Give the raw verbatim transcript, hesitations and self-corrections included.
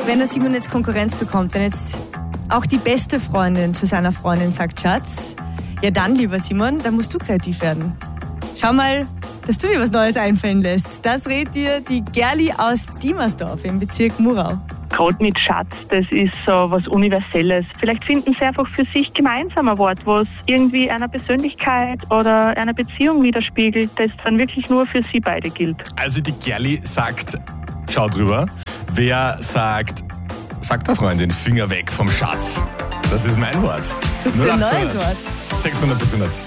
wenn der Simon jetzt Konkurrenz bekommt, wenn jetzt auch die beste Freundin zu seiner Freundin sagt, Schatz, ja dann, lieber Simon, dann musst du kreativ werden. Schau mal, dass du dir was Neues einfallen lässt. Das rät dir die Gerli aus Diemersdorf im Bezirk Murau. Gerade mit Schatz, das ist so was Universelles. Vielleicht finden sie einfach für sich gemeinsam ein Wort, was irgendwie einer Persönlichkeit oder einer Beziehung widerspiegelt, das dann wirklich nur für sie beide gilt. Also die Gerli sagt, schau drüber. Wer sagt, sagt der Freundin, Finger weg vom Schatz. Das ist mein Wort. Such dir ein neues Wort. sechshundert, sechshundert.